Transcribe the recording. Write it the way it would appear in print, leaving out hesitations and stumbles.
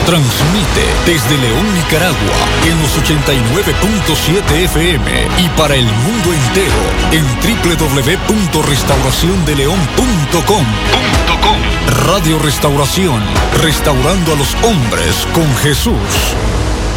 Transmite desde León, Nicaragua, en los 89.7 FM y para el mundo entero en www.restauraciondeleon.com. Radio Restauración, restaurando a los hombres con Jesús.